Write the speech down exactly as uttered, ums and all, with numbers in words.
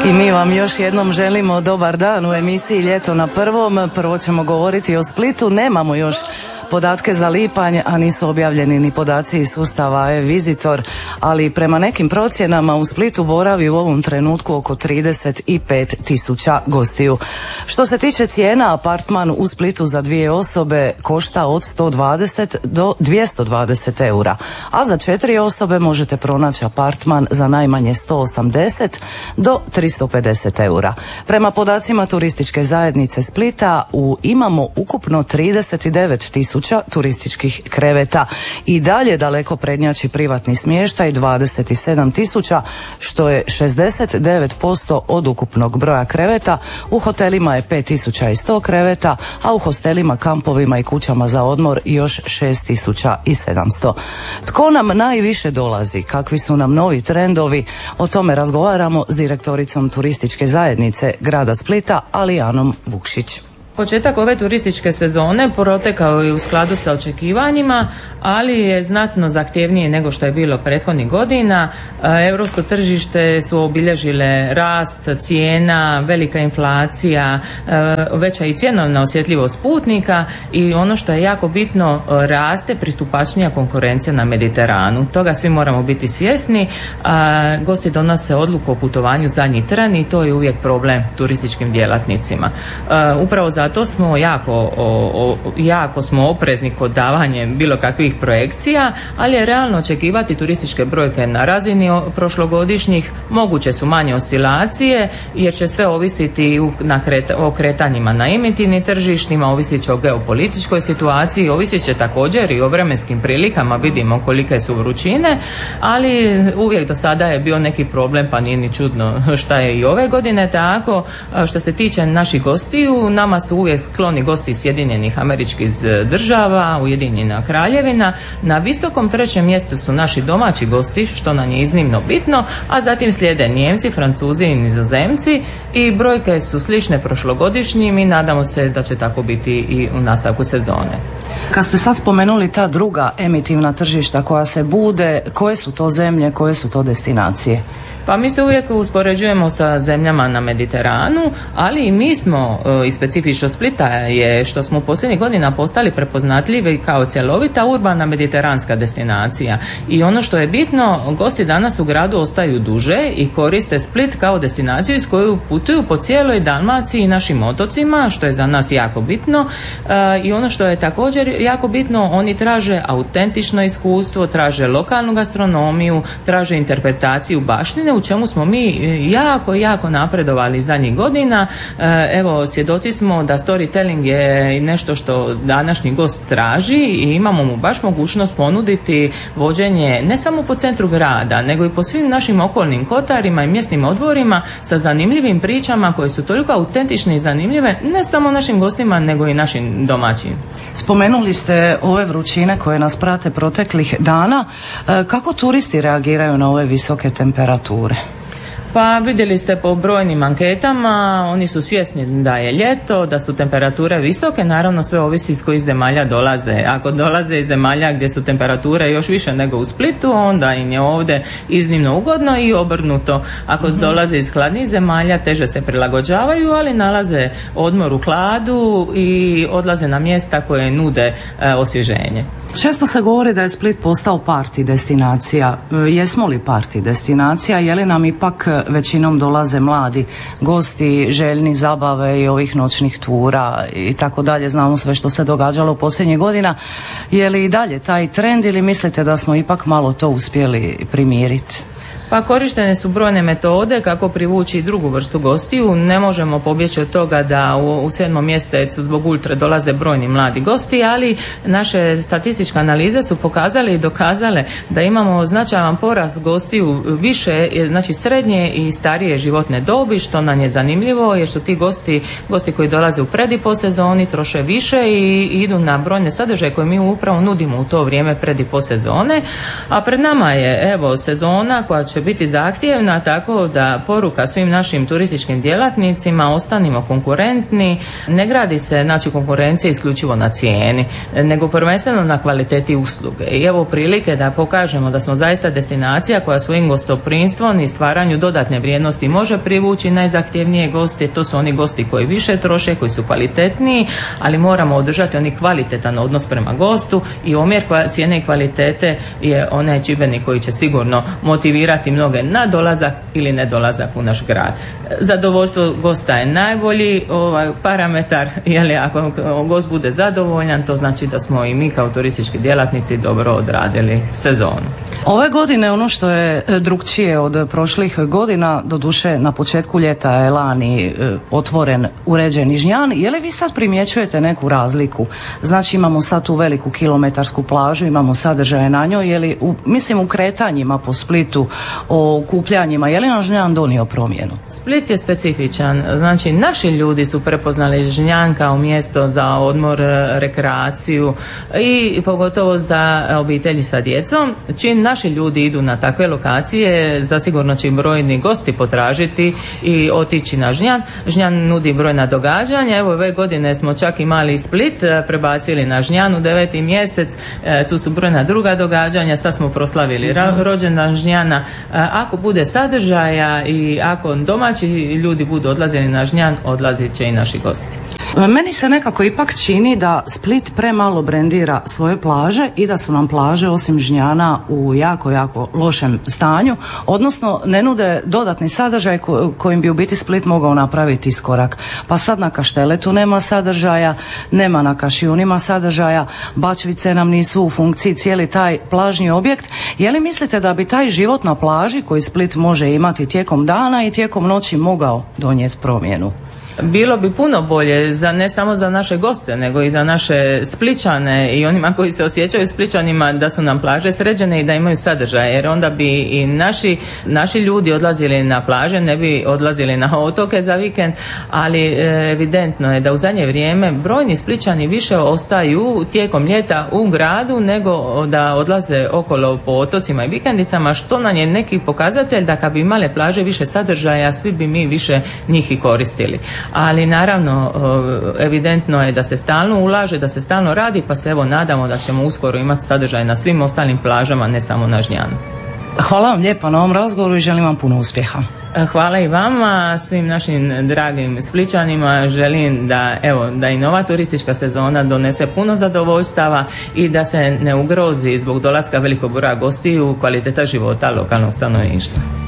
I mi vam još jednom želimo dobar dan u emisiji Ljeto na prvom. Prvo ćemo govoriti o Splitu. Nemamo još podatke za lipanj, a nisu objavljeni ni podaci iz sustava e-Visitor, ali prema nekim procjenama u Splitu boravi u ovom trenutku oko trideset pet tisuća gostiju. Što se tiče cijena, apartman u Splitu za dvije osobe košta od sto dvadeset do dvjesto dvadeset eura, a za četiri osobe možete pronaći apartman za najmanje sto osamdeset do tristo pedeset eura. Prema podacima turističke zajednice Splita u imamo ukupno trideset devet tisuća turističkih kreveta i dalje daleko prednjači privatni smještaj dvadeset sedam tisuća, što je šezdeset devet posto od ukupnog broja kreveta. U hotelima je pet tisuća sto kreveta, a u hostelima, kampovima i kućama za odmor još šest tisuća sedamsto. Tko nam najviše dolazi? Kakvi su nam novi trendovi? O tome razgovaramo s direktoricom turističke zajednice grada Splita, Alijanom Vukšić. Početak ove turističke sezone protekao je u skladu sa očekivanjima, ali je znatno zahtjevnije nego što je bilo prethodnih godina. Europsko tržište su obilježile rast cijena, velika inflacija, veća i cjenovna osjetljivost putnika i ono što je jako bitno, raste pristupačnija konkurencija na Mediteranu. Toga svi moramo biti svjesni. Gosti donose odluku o putovanju zadnji tren i to je uvijek problem turističkim djelatnicima. Upravo za Zato smo jako, o, o, jako smo oprezni kod davanja bilo kakvih projekcija, ali je realno očekivati turističke brojke na razini prošlogodišnjih. Moguće su manje oscilacije jer će sve ovisiti na kreta, o kretanjima na emitivnim tržištima, ovisit će o geopolitičkoj situaciji, ovisit će također i o vremenskim prilikama, vidimo kolike su vrućine, ali uvijek do sada je bio neki problem, pa nije ni čudno šta je i ove godine tako. Što se tiče naših gostiju, nama su uvijek skloni gosti iz Sjedinjenih Američkih Država, Ujedinjena Kraljevina. Na visokom trećem mjestu su naši domaći gosti, što nam je iznimno bitno, a zatim slijede Nijemci, Francuzi i Nizozemci i brojke su slične prošlogodišnjim i nadamo se da će tako biti i u nastavku sezone. Kad ste sad spomenuli ta druga emitivna tržišta koja se bude, koje su to zemlje, koje su to destinacije? Pa mi se uvijek uspoređujemo sa zemljama na Mediteranu, ali i mi smo i specifično Splita je što smo u posljednjih godina postali prepoznatljivi kao cjelovita urbana mediteranska destinacija. I ono što je bitno, gosti danas u gradu ostaju duže i koriste Split kao destinaciju iz koju putuju po cijeloj Dalmaciji i našim otocima, što je za nas jako bitno. I ono što je također jako bitno, oni traže autentično iskustvo, traže lokalnu gastronomiju, traže interpretaciju baštine, u čemu smo mi jako, jako napredovali zadnjih godina. Evo, svjedoci smo da storytelling je nešto što današnji gost traži i imamo mu baš mogućnost ponuditi vođenje ne samo po centru grada, nego i po svim našim okolnim kotarima i mjesnim odborima sa zanimljivim pričama koje su toliko autentične i zanimljive, ne samo našim gostima, nego i našim domaćim. Spomenuli ste ove vrućine koje nas prate proteklih dana. Kako turisti reagiraju na ove visoke temperature? Pa vidjeli ste po brojnim anketama, oni su svjesni da je ljeto, da su temperature visoke, naravno sve ovisi iz kojih zemalja dolaze. Ako dolaze iz zemalja gdje su temperature još više nego u Splitu, onda im je ovdje iznimno ugodno i obrnuto. Ako mm-hmm. dolaze iz hladnijih zemalja, teže se prilagođavaju, ali nalaze odmor u hladu i odlaze na mjesta koje nude e, osvježenje. Često se govori da je Split postao party destinacija. Jesmo li party destinacija? Je li nam ipak većinom dolaze mladi gosti, željni zabave i ovih noćnih tura i tako dalje? Znamo sve što se događalo u posljednjih godina. Je li i dalje taj trend ili mislite da smo ipak malo to uspjeli primiriti? Pa korištene su brojne metode kako privući drugu vrstu gostiju. Ne možemo pobjeći od toga da u, u sedmom mjesecu zbog ultre dolaze brojni mladi gosti, ali naše statističke analize su pokazale i dokazale da imamo značajan porast gostiju više, znači srednje i starije životne dobi, što nam je zanimljivo jer su ti gosti, gosti koji dolaze u pred i po sezoni troše više i idu na brojne sadržaje koje mi upravo nudimo u to vrijeme pred i po sezone. A pred nama je evo sezona koja će će biti zahtjevna, tako da poruka svim našim turističkim djelatnicima: ostanimo konkurentni. Ne gradi se znači konkurencija isključivo na cijeni, nego prvenstveno na kvaliteti usluge. I evo prilike da pokažemo da smo zaista destinacija koja svojim gostoprimstvom i stvaranju dodatne vrijednosti može privući najzahtjevnije goste. To su oni gosti koji više troše, koji su kvalitetniji, ali moramo održati oni kvalitetan odnos prema gostu i omjer cijene i kvalitete je onaj čimbenik koji će sigurno motivirati mnoge na dolazak ili nedolazak u naš grad. Zadovoljstvo gosta je najbolji ovaj parametar, jer ako gost bude zadovoljan, to znači da smo i mi kao turistički djelatnici dobro odradili sezonu. Ove godine ono što je drukčije od prošlih godina, doduše na početku ljeta je lani e, otvoren uređeni Žnjan. Je li vi sad primjećujete neku razliku? Znači imamo sad tu veliku kilometarsku plažu, imamo sadržaje na njoj, je li, u, mislim u kretanjima po Splitu, o okupljanjima, je li nam Žnjan donio promjenu? Split je specifičan, znači naši ljudi su prepoznali Žnjan kao mjesto za odmor, rekreaciju i pogotovo za obitelji sa djecom. Čim naši ljudi idu na takve lokacije, zasigurno će brojni gosti potražiti i otići na Žnjan. Žnjan nudi brojna događanja. Evo ove godine smo čak imali Split prebacili na Žnjan u deveti mjesec. E, tu su brojna druga događanja. Sad smo proslavili ra- rođendan Žnjana. E, ako bude sadržaja i ako domaći ljudi budu odlazili na Žnjan, odlazit će i naši gosti. Meni se nekako ipak čini da Split premalo brendira svoje plaže i da su nam plaže osim Žnjana u jako, jako lošem stanju, odnosno ne nude dodatni sadržaj ko- kojim bi u biti Split mogao napraviti iskorak. Pa sad na Kašteletu nema sadržaja, nema na Kašijunima sadržaja, Bačvice nam nisu u funkciji, cijeli taj plažni objekt. Je li mislite da bi taj život na plaži koji Split može imati tijekom dana i tijekom noći mogao donijeti promjenu? Bilo bi puno bolje, za, ne samo za naše goste, nego i za naše Splićane i onima koji se osjećaju Splićanima da su nam plaže sređene i da imaju sadržaj, jer onda bi i naši, naši ljudi odlazili na plaže, ne bi odlazili na otoke za vikend, ali e, evidentno je da u zadnje vrijeme brojni Splićani više ostaju tijekom ljeta u gradu nego da odlaze okolo po otocima i vikendicama, što nam je neki pokazatelj da kad bi imale plaže više sadržaja, svi bi mi više njih i koristili. Ali naravno evidentno je da se stalno ulaže, da se stalno radi, pa se evo nadamo da ćemo uskoro imati sadržaj na svim ostalim plažama, ne samo na Žnjanu. Hvala vam lijepa na ovom razgovoru i želim vam puno uspjeha. Hvala i vama, svim našim dragim Splićanima. Želim da, evo, da i nova turistička sezona donese puno zadovoljstava i da se ne ugrozi zbog dolaska velikog broja gostiju kvaliteta života lokalnog stanovništva.